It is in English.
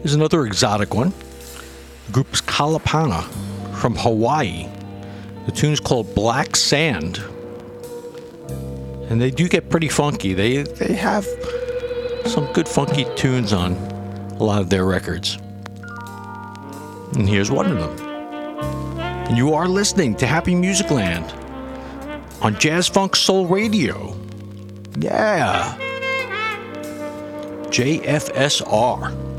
Here's another exotic one. The group is Kalapana from Hawaii. The tune's called Black Sand. And they do get pretty funky. They have some good funky tunes on a lot of their records. And here's one of them. And you are listening to Happy Music Land on Jazz Funk Soul Radio. Yeah. JFSR.